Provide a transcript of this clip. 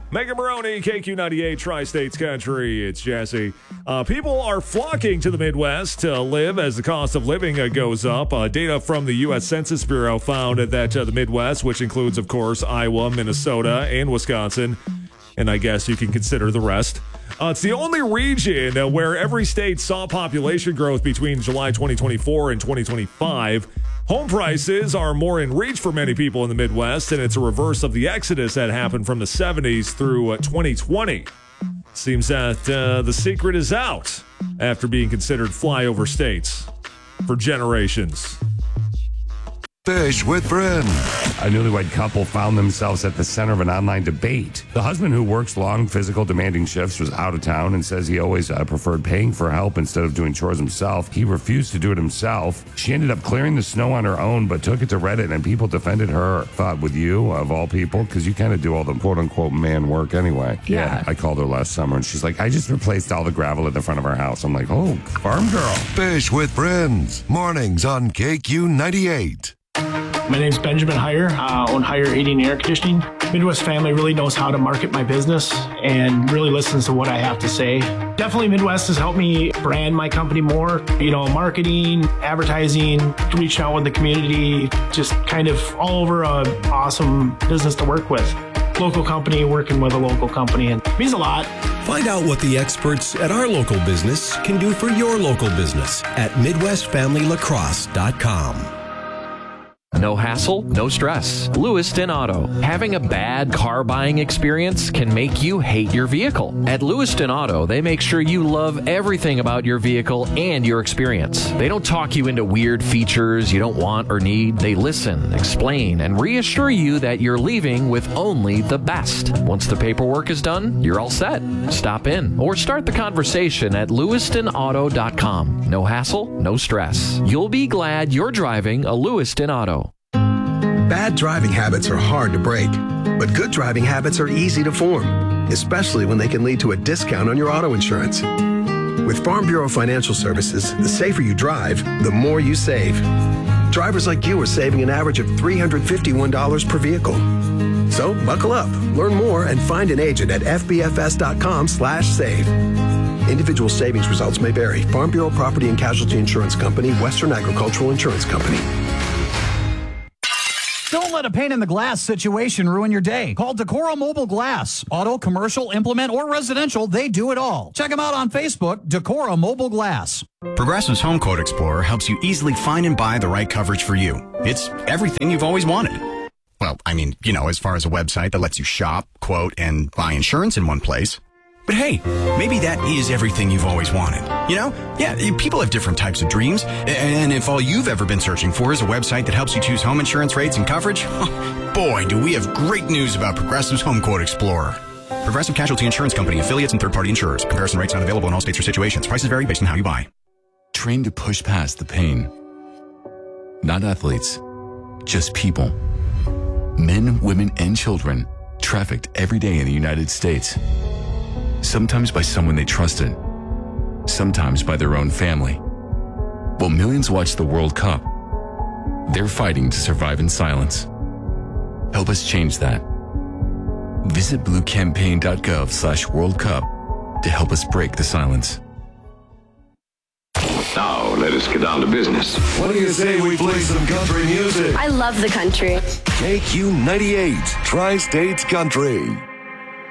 Megan Maroney, KQ98, Tri-States Country. It's Jesse. People are flocking to the Midwest to live as the cost of living goes up. Data from the U.S. Census Bureau found that the Midwest, which includes, of course, Iowa, Minnesota, and Wisconsin, and I guess you can consider the rest. It's the only region where every state saw population growth between July 2024 and 2025. Home prices are more in reach for many people in the Midwest, and it's a reverse of the exodus that happened from the 70s through 2020. Seems that the secret is out after being considered flyover states for generations. Fish with Friends. A newlywed couple found themselves at the center of an online debate. The husband, who works long, physical, demanding shifts, was out of town and says he always preferred paying for help instead of doing chores himself. He refused to do it himself. She ended up clearing the snow on her own, but took it to Reddit, and people defended her. Thought with you, of all people, because you kind of do all the quote-unquote man work anyway. Yeah. I called her last summer, and she's like, I just replaced all the gravel at the front of our house. I'm like, oh, farm girl. Fish with Friends. Mornings on KQ98. My name's Benjamin Heyer. Own Heyer Heating and Air Conditioning. Midwest Family really knows how to market my business and really listens to what I have to say. Definitely Midwest has helped me brand my company more. Marketing, advertising, reaching out with the community, just kind of all over a awesome business to work with. Local company working with a local company, and it means a lot. Find out what the experts at our local business can do for your local business at MidwestFamilyLacrosse.com. No hassle, no stress. Lewiston Auto. Having a bad car buying experience can make you hate your vehicle. At Lewiston Auto, they make sure you love everything about your vehicle and your experience. They don't talk you into weird features you don't want or need. They listen, explain, and reassure you that you're leaving with only the best. Once the paperwork is done, you're all set. Stop in or start the conversation at lewistonauto.com. No hassle, no stress. You'll be glad you're driving a Lewiston Auto. Bad driving habits are hard to break, but good driving habits are easy to form, especially when they can lead to a discount on your auto insurance. With Farm Bureau Financial Services, the safer you drive, the more you save. Drivers like you are saving an average of $351 per vehicle. So buckle up, learn more, and find an agent at fbfs.com/save. Individual savings results may vary. Farm Bureau Property and Casualty Insurance Company, Western Agricultural Insurance Company. Don't let a pane in the glass situation ruin your day. Call Decora Mobile Glass. Auto, commercial, implement, or residential, they do it all. Check them out on Facebook, Decora Mobile Glass. Progressive's Home Quote Explorer helps you easily find and buy the right coverage for you. It's everything you've always wanted. Well, I mean, as far as a website that lets you shop, quote, and buy insurance in one place. But hey, maybe that is everything you've always wanted. Yeah, people have different types of dreams. And if all you've ever been searching for is a website that helps you choose home insurance rates and coverage, boy, do we have great news about Progressive's Home Quote Explorer. Progressive Casualty Insurance Company, affiliates, and third-party insurers. Comparison rates not available in all states or situations. Prices vary based on how you buy. Trained to push past the pain. Not athletes, just people. Men, women, and children trafficked every day in the United States. Sometimes by someone they trusted, sometimes by their own family. While millions watch the World Cup, they're fighting to survive in silence. Help us change that. Visit bluecampaign.gov/World Cup to help us break the silence. Now, let us get down to business. What do you say we play some country music? I love the country. KQ98, Tri-States Country.